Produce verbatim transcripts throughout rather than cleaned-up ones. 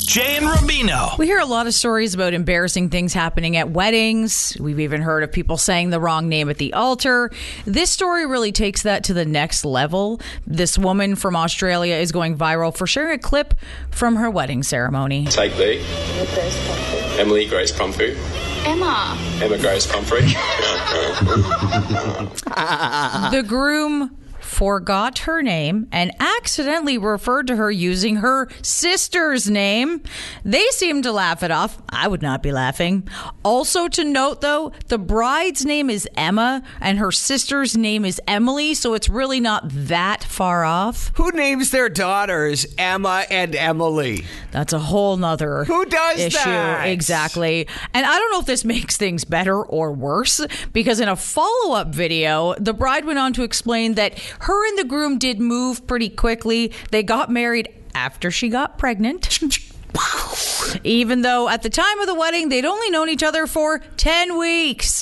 Jay and Rubino. We hear a lot of stories about embarrassing things happening at weddings. We've even heard of people saying the wrong name at the altar. This story really takes that to the next level. This woman from Australia is going viral for sharing a clip from her wedding ceremony. Take B. Emily Grace Pumphrey. Emma. Emma Grace Pumphrey. The groom forgot her name and accidentally referred to her using her sister's name. They seemed to laugh it off. I would not be laughing. Also to note, though, the bride's name is Emma and her sister's name is Emily, so it's really not that far off. Who names their daughters Emma and Emily? That's a whole nother Who does issue. that? Exactly. And I don't know if this makes things better or worse, because in a follow-up video, the bride went on to explain that her and the groom did move pretty quickly. They got married after she got pregnant. Even though at the time of the wedding, they'd only known each other for ten weeks.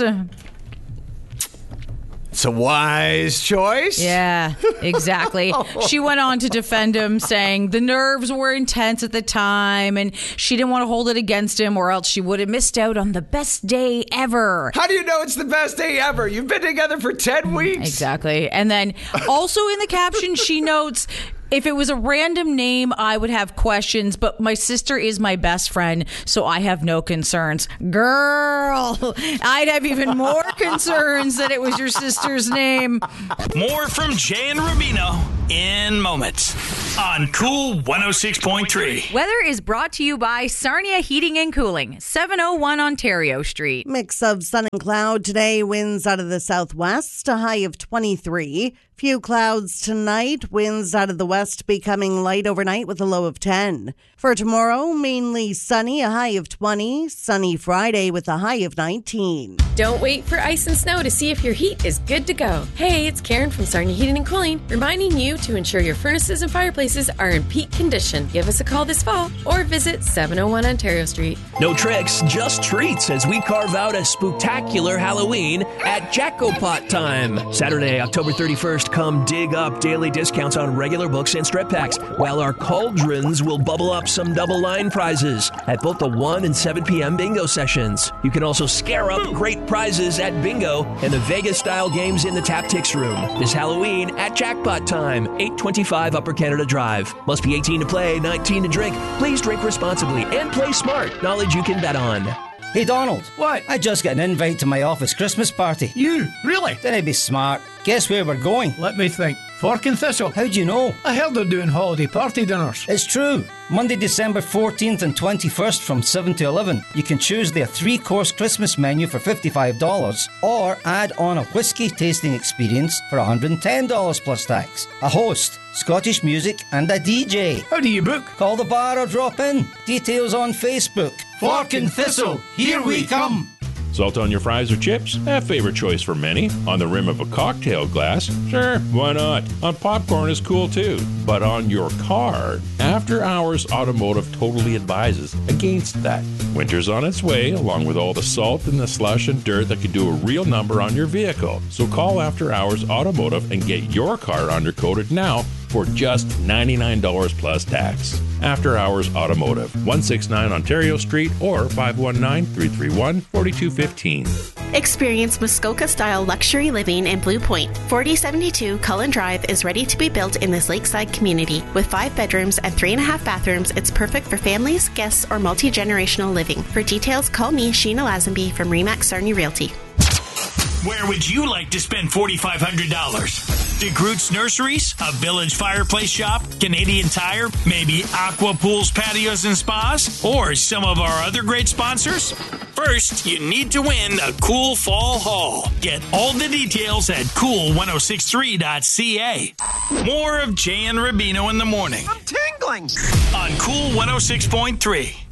It's a wise choice. Yeah, exactly. She went on to defend him, saying the nerves were intense at the time and she didn't want to hold it against him or else she would have missed out on the best day ever. How do you know it's the best day ever? You've been together for ten weeks. Exactly. And then also in the caption, she notes, if it was a random name, I would have questions, but my sister is my best friend, so I have no concerns. Girl, I'd have even more concerns that it was your sister's name. More from Jay and Rubino in moments on Cool one oh six point three. Weather is brought to you by Sarnia Heating and Cooling, seven oh one Ontario Street. Mix of sun and cloud today, winds out of the southwest, a high of twenty-three. Few clouds tonight, winds out of the west becoming light overnight with a low of ten. For tomorrow, mainly sunny, a high of twenty. Sunny Friday with a high of nineteen. Don't wait for ice and snow to see if your heat is good to go. Hey, it's Karen from Sarnia Heating and Cooling, reminding you to ensure your furnaces and fireplaces are in peak condition. Give us a call this fall or visit seven oh one Ontario Street. No tricks, just treats as we carve out a spooktacular Halloween at Jackopot Time. Saturday, October thirty-first, come dig up daily discounts on regular books and strip packs, while our cauldrons will bubble up some double line prizes at both the one and seven p.m. bingo sessions. You can also scare up great prizes at bingo and the Vegas-style games in the Taptics room. This Halloween at Jackpot Time, eight twenty-five Upper Canada Drive. Must be eighteen to play, nineteen to drink. Please drink responsibly and play smart. Knowledge you can bet on. Hey, Donald. What? I just got an invite to my office Christmas party. You? Really? Didn't I be smart? Guess where we're going? Let me think. Fork and Thistle. How'd you know? I heard they're doing holiday party dinners. It's true. Monday, December fourteenth and twenty-first from seven to eleven. You can choose their three-course Christmas menu for fifty-five dollars or add on a whiskey tasting experience for one hundred ten dollars plus tax. A host, Scottish music and a D J. How do you book? Call the bar or drop in. Details on Facebook. Fork and Thistle, here we come. Salt on your fries or chips? A favorite choice for many. On the rim of a cocktail glass? Sure, why not? On popcorn is cool too. But on your car? After Hours Automotive totally advises against that. Winter's on its way, along with all the salt and the slush and dirt that can do a real number on your vehicle. So call After Hours Automotive and get your car undercoated now for just ninety-nine dollars plus tax. After Hours Automotive, one sixty-nine Ontario Street or five one nine, three three one, four two one five. Experience Muskoka-style luxury living in Blue Point. forty seventy-two Cullen Drive is ready to be built in this lakeside community. With five bedrooms and three and a half bathrooms, it's perfect for families, guests, or multi-generational living. For details, call me, Sheena Lazenby from Remax Sarnia Realty. Where would you like to spend four thousand five hundred dollars? DeGroote's Nurseries, a Village Fireplace Shop, Canadian Tire, maybe Aqua Pools, Patios, and Spas, or some of our other great sponsors? First, you need to win a cool fall haul. Get all the details at cool ten sixty-three dot c a. More of Jay and Rubino in the morning. I'm tingling. On Cool one oh six point three.